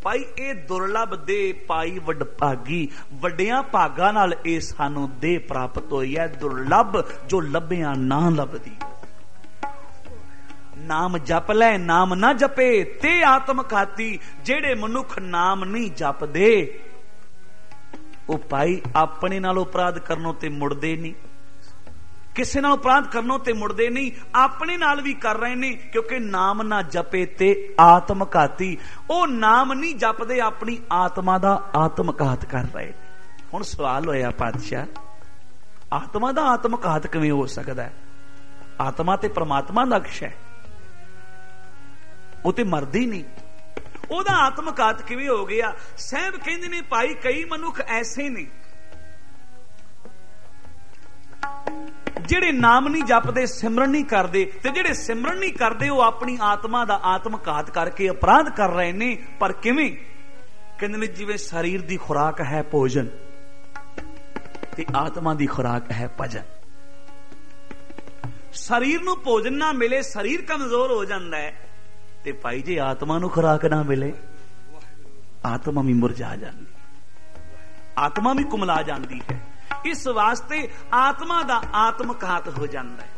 ਭਾਈ ਇਹ ਦੁਰਲਭ ਦੇ ਪਾਈ ਵਡਭਾਗੀ, ਵੱਡਿਆਂ ਭਾਗਾਂ ਨਾਲ ਇਹ ਸਾਨੂੰ ਦੇਹ ਪ੍ਰਾਪਤ ਹੋਈ ਹੈ। ਦੁਰਲਭ ਜੋ ਲੱਭਿਆ ਨਾ ਲੱਭਦੀ। ਨਾਮ ਜਪ ਲੈ ਨਾਮ ਨਾ ਜਪੇ ਤੇ ਆਤਮ ਘਾਤੀ। ਜਿਹੜੇ ਮਨੁੱਖ ਨਾਮ ਨਹੀਂ ਜਪਦੇ ਉਹ ਭਾਈ ਆਪਣੇ ਨਾਲ ਅਪਰਾਧ ਕਰਨੋਂ ਤੇ ਮੁੜਦੇ ਨਹੀਂ, ਕਿਸੇ ਨਾਲ ਅਪਰਾਧ ਕਰਨੋਂ ਤੇ ਮੁੜਦੇ ਨਹੀਂ, ਆਪਣੇ ਨਾਲ ਵੀ ਕਰ ਰਹੇ ਨੇ। ਕਿਉਂਕਿ ਨਾਮ ਨਾ ਜਪੇ ਤੇ ਆਤਮ ਘਾਤੀ। ਉਹ ਨਾਮ ਨਹੀਂ ਜਪਦੇ, ਆਪਣੀ ਆਤਮਾ ਦਾ ਆਤਮ ਘਾਤ ਕਰ ਰਹੇ। ਹੁਣ ਸਵਾਲ ਹੋਇਆ ਪਾਤਸ਼ਾਹ, ਆਤਮਾ ਦਾ ਆਤਮ ਘਾਤ ਕਿਵੇਂ ਹੋ ਸਕਦਾ ਹੈ? ਆਤਮਾ ਤੇ ਪ੍ਰਮਾਤਮਾ ਦਾ ਅਕਸ਼ ਹੈ, ਉਹ ਤੇ ਮਰਦੀ ਨਹੀਂ, ਉਹਦਾ ਆਤਮ ਘਾਤ ਕਿਵੇਂ ਹੋ ਗਿਆ? ਸਾਹਿਬ ਕਹਿੰਦੇ ਨੇ ਭਾਈ ਕਈ ਮਨੁੱਖ ਐਸੇ ਨੇ ਜਿਹੜੇ ਨਾਮ ਨਹੀਂ ਜਪਦੇ, ਸਿਮਰਨ ਨਹੀਂ ਕਰਦੇ, ਤੇ ਜਿਹੜੇ ਸਿਮਰਨ ਨਹੀਂ ਕਰਦੇ ਉਹ ਆਪਣੀ ਆਤਮਾ ਦਾ ਆਤਮ ਘਾਤ ਕਰਕੇ ਅਪਰਾਧ ਕਰ ਰਹੇ ਨੇ। ਪਰ ਕਿਵੇਂ? ਕਹਿੰਦੇ ਨੇ ਜਿਵੇਂ ਸਰੀਰ ਦੀ ਖੁਰਾਕ ਹੈ ਭੋਜਨ ਤੇ ਆਤਮਾ ਦੀ ਖੁਰਾਕ ਹੈ ਭਜਨ। ਸਰੀਰ ਨੂੰ ਭੋਜਨ ਨਾ ਮਿਲੇ ਸਰੀਰ ਕਮਜ਼ੋਰ ਹੋ ਜਾਂਦਾ ਹੈ, ਤੇ ਭਾਈ ਜੇ ਆਤਮਾ ਨੂੰ ਖੁਰਾਕ ਨਾ ਮਿਲੇ ਆਤਮਾ ਵੀ ਮੁਰਝਾ ਜਾਂਦੀ, ਆਤਮਾ ਵੀ ਕੁਮਲਾ ਜਾਂਦੀ ਹੈ। ਇਸ ਵਾਸਤੇ ਆਤਮਾ ਦਾ ਆਤਮ ਘਾਤ ਹੋ ਜਾਂਦਾ ਹੈ।